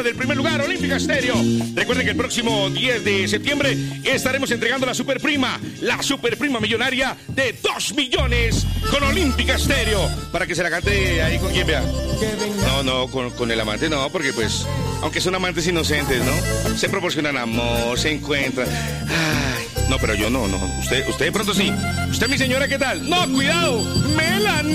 Del primer lugar, Olímpica Estéreo. Recuerden que el próximo 10 de septiembre estaremos entregando la superprima millonaria de 2 millones con Olímpica Estéreo. Para que se la cante ahí con quien vea. No, con el amante no, porque pues, aunque son amantes inocentes, ¿no? Se proporcionan amor, se encuentran. Ay, no, pero yo no. Usted de pronto sí. Usted, mi señora, ¿qué tal? No, cuidado, Melanie.